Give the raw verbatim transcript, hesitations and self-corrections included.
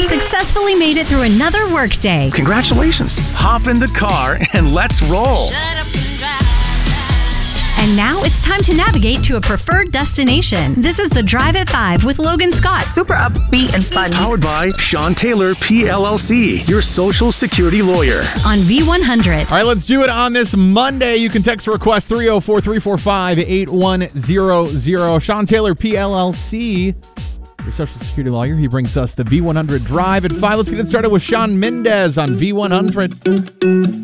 have successfully made it through another workday. Congratulations. Hop in the car and let's roll. And now it's time to navigate to a preferred destination. This is the Drive at five with Logan Scott. Super upbeat and fun. Powered by Sean Taylor, P L L C, your social security lawyer. On V one hundred. All right, let's do it on this Monday. You can text request three oh four, three four five, eight one zero zero. Sean Taylor, P L L C, your social security lawyer. He brings us the V one hundred Drive at five. Let's get it started with Shawn Mendes on V one hundred.